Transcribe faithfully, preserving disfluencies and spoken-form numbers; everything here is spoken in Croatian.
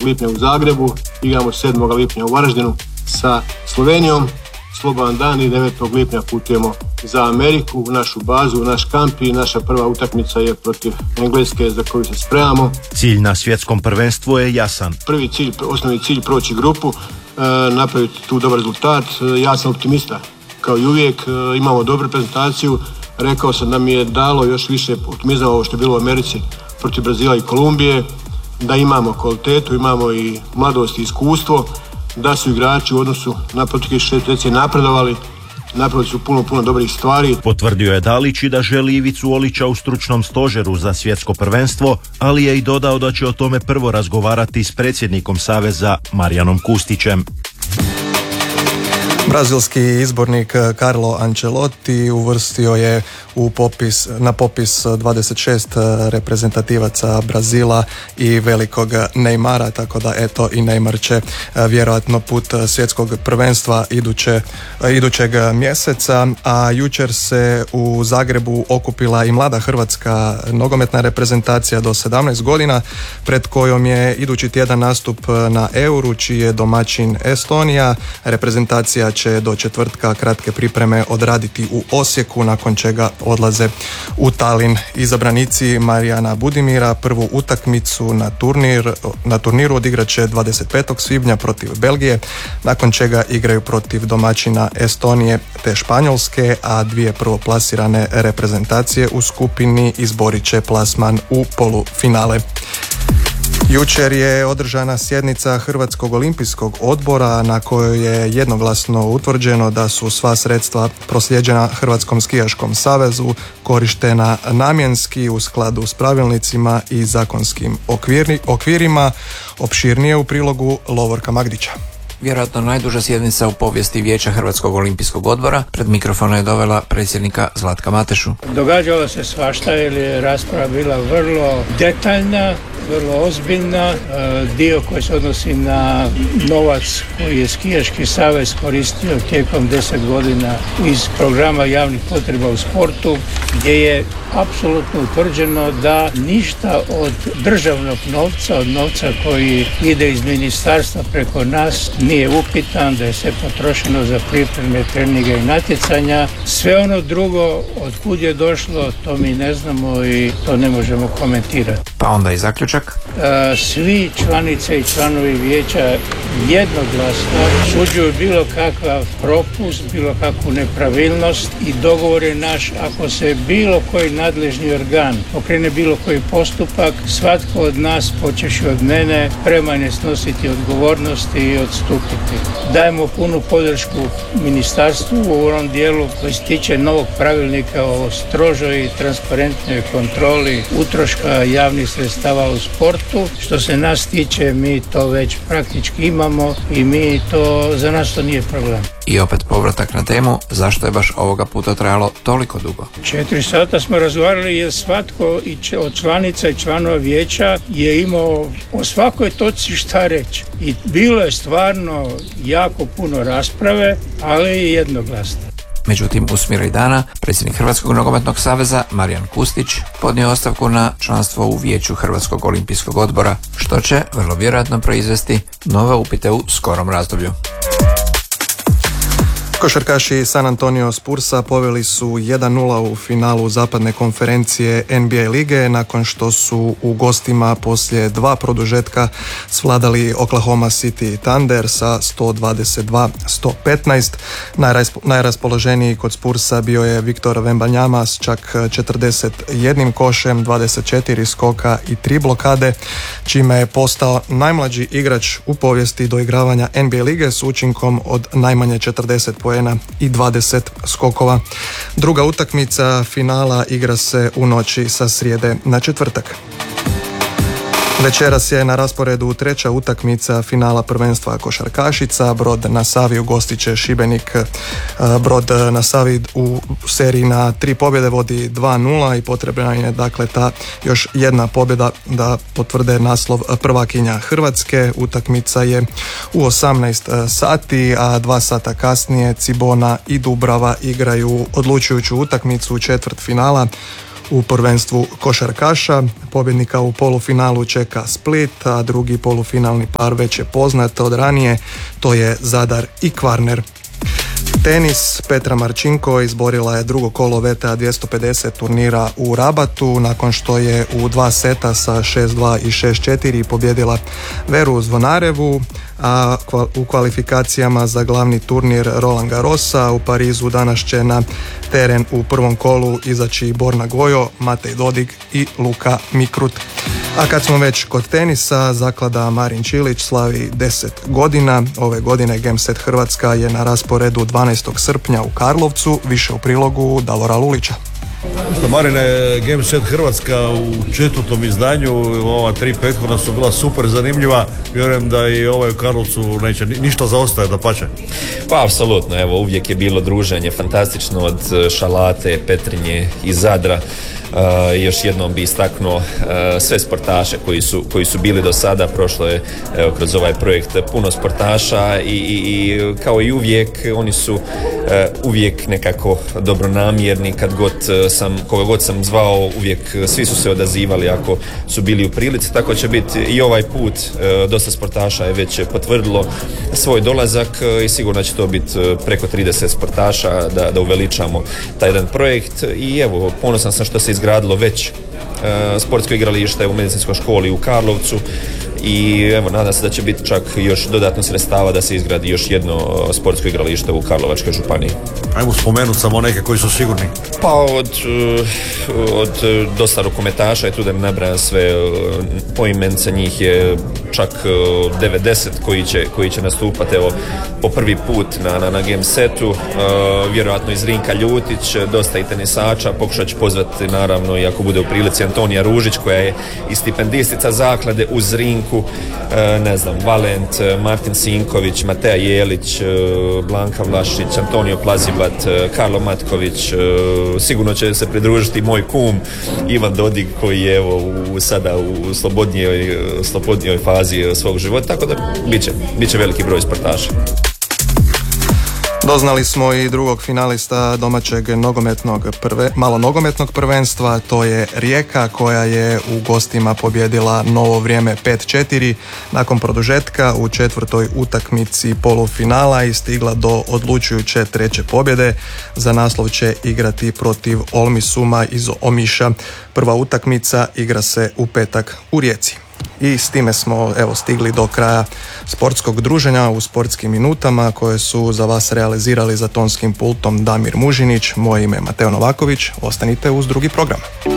lipnja u Zagrebu, igramo sedmog lipnja u Varaždinu sa Slovenijom, slobodan dan i devetog lipnja putujemo za Ameriku, u našu bazu, u naš kamp i naša prva utakmica je protiv Engleske za koju se spremamo. Cilj na svjetskom prvenstvu je jasan. Prvi cilj, osnovni cilj proći grupu, e, napraviti tu dobar rezultat. E, ja sam optimista, kao i uvijek, e, imamo dobru prezentaciju. Rekao sam da mi je dalo još više optimizma ovo što je bilo u Americi protiv Brazila i Kolumbije, da imamo kvalitetu, imamo i mladost i iskustvo, da su igrači u odnosu na proteklih šest mjeseci napredovali, napravili su puno, puno dobrih stvari. Potvrdio je Dalić i da želi Ivicu Olića u stručnom stožeru za svjetsko prvenstvo, ali je i dodao da će o tome prvo razgovarati s predsjednikom Saveza Marijanom Kustićem. Brazilski izbornik Carlo Ancelotti uvrstio je u popis, na popis dvadeset šest reprezentativaca Brazila i velikog Neymara, tako da eto i Neymar će vjerojatno put svjetskog prvenstva iduće, idućeg mjeseca, a jučer se u Zagrebu okupila i mlada hrvatska nogometna reprezentacija do sedamnaest godina, pred kojom je idući tjedan nastup na Euru, čiji je domaćin Estonija. Reprezentacija će do četvrtka kratke pripreme odraditi u Osijeku, nakon čega odlaze u Talin. Izabranici Marijana Budimira prvu utakmicu na, turnir, na turniru odigrat će dvadeset petog svibnja protiv Belgije, nakon čega igraju protiv domaćina Estonije te Španjolske, a dvije prvoplasirane reprezentacije u skupini izborit će plasman u polufinale. Jučer je održana sjednica Hrvatskog olimpijskog odbora na kojoj je jednoglasno utvrđeno da su sva sredstva proslijeđena Hrvatskom skijaškom savezu korištena namjenski u skladu s pravilnicima i zakonskim okvirni, okvirima. Opširnije u prilogu Lovorka Magdića. Vjerojatno najduža sjednica u povijesti Vijeća Hrvatskog olimpijskog odbora. Pred mikrofona je dovela predsjednika Zlatka Matešu. Događalo se svašta jer je rasprava bila vrlo detaljna, vrlo ozbiljna. Dio koji se odnosi na novac koji je Skijaški savez koristio tijekom deset godina iz programa javnih potreba u sportu, gdje je apsolutno utvrđeno da ništa od državnog novca, od novca koji ide iz ministarstva preko nas, nije upitan, da je sve potrošeno za pripreme, treninge i natjecanja. Sve ono drugo, od kud je došlo, to mi ne znamo i to ne možemo komentirati. Pa onda i zaključak. Svi članice i članovi vijeća jednoglasno suđuju bilo kakav propust, bilo kakvu nepravilnost i dogovor je naš, ako se bilo koji nadležni organ pokrene bilo koji postupak, svatko od nas, počevši od mene, spreman je snositi odgovornosti i odstupiti. Dajemo punu podršku ministarstvu u ovom dijelu koji se tiče novog pravilnika o strožoj i transparentnoj kontroli utroška javnih sredstava u sportu. Što se nas tiče, mi to već praktički imamo i mi to, za nas to nije problem. I opet povratak na temu, zašto je baš ovoga puta trajalo toliko dugo? Četiri sata smo razgovarali jer svatko od članica i članova vijeća je imao o svakoj točci šta reći. I bilo je stvarno jako puno rasprave, ali i jednoglasno. Međutim, u smjeri dana, predsjednik Hrvatskog nogometnog saveza Marijan Kustić podnio ostavku na članstvo u Vijeću Hrvatskog olimpijskog odbora, što će vrlo vjerojatno proizvesti nove upite u skorom razdoblju. Košarkaši San Antonio Spursa poveli su jedan nula u finalu zapadne konferencije N B A lige nakon što su u gostima poslije dva produžetka svladali Oklahoma City Thunder sa sto dvadeset dva sto petnaest. Najraspoloženiji kod Spursa bio je Viktor Wembanyama s čak četrdeset jedan košem, dvadeset četiri skoka i tri blokade, čime je postao najmlađi igrač u povijesti doigravanja N B A lige s učinkom od najmanje četrdeset poena i dvadeset skokova. Druga utakmica finala igra se u noći sa srijede na četvrtak. Večeras je na rasporedu treća utakmica finala prvenstva košarkašica. Brod na Savi ugostit će Šibenik. Brod na Savi u seriji na tri pobjede vodi dva nula i potrebna je dakle ta još jedna pobjeda da potvrde naslov prvakinja Hrvatske. Utakmica je u osamnaest sati, a dva sata kasnije Cibona i Dubrava igraju odlučujuću utakmicu u četvrt finala u prvenstvu košarkaša. Pobjednika u polufinalu čeka Split, a drugi polufinalni par već je poznat od ranije, to je Zadar i Kvarner. Tenis, Petra Marčinko izborila je drugo kolo V T A dvjesto pedeset turnira u Rabatu nakon što je u dva seta sa šest dva i šest četiri pobjedila Veru Zvonarevu, a u kvalifikacijama za glavni turnir Roland Garrosa u Parizu danas će na teren u prvom kolu izaći Borna Gojo, Matej Dodig i Luka Mikrut. A kad smo već kod tenisa, zaklada Marin Čilić slavi deset godina. Ove godine Gameset Hrvatska je na rasporedu dvanaestog srpnja u Karlovcu, više u prilogu Davora Lulića. Marine, Gameset Hrvatska u četvrtom izdanju, ova tri prethodna su bila super zanimljiva, vjerujem da i ovaj u Karlovcu neće ništa zaostaje, da pače. Pa apsolutno, evo uvijek je bilo druženje fantastično od Šalate, Petrinje i Zadra. Uh, još jednom bi istaknuo uh, sve sportaše koji su, koji su bili do sada. Prošlo je evo, kroz ovaj projekt puno sportaša i, i, i kao i uvijek oni su uh, uvijek nekako dobronamjerni. Kad god sam, koga god sam zvao, uvijek svi su se odazivali ako su bili u prilici. Tako će biti i ovaj put. Uh, dosta sportaša je već potvrdilo svoj dolazak uh, i sigurno će to biti uh, preko trideset sportaša da, da uveličamo taj jedan projekt. I evo, ponosan sam što se izgradilo već e, sportsko igralište u medicinskoj školi u Karlovcu i evo nadam se da će biti čak još dodatno sredstava da se izgradi još jedno sportsko igralište u Karlovačkoj županiji. Ajmo spomenuti samo neke koji su sigurni. Pa od, od dosta rukometaša i tu da ne nabrajam sve poimence, njih je čak devedeset koji će, koji će nastupati evo po prvi put na, na, na Gamesetu, uh, vjerojatno iz Rinka Ljutić, dosta i tenisača, pokušat ću pozvati naravno i ako bude u prilici Antonija Ružić koja je i stipendistica zaklade uz Rinku, uh, ne znam, Valent, Martin Sinković, Mateja Jelić, uh, Blanka Vlašić, Antonio Plazivat, uh, Karlo Matković, uh, sigurno će se pridružiti moj kum Ivan Dodig koji je evo u, sada u slobodnijoj, slobodnijoj fazi svog života, tako da bit će, bit će veliki broj sportaša. Doznali smo i drugog finalista domaćeg nogometnog prve, malo nogometnog prvenstva, to je Rijeka koja je u gostima pobjedila Novo Vrijeme pet četiri nakon produžetka u četvrtoj utakmici polufinala i stigla do odlučujuće treće pobjede. Za naslov će igrati protiv Olmisuma iz Omiša. Prva utakmica igra se u petak u Rijeci. I s time smo evo stigli do kraja sportskog druženja u sportskim minutama koje su za vas realizirali za tonskim pultom Damir Mužinić, moje ime je Mateo Novaković. Ostanite uz drugi program.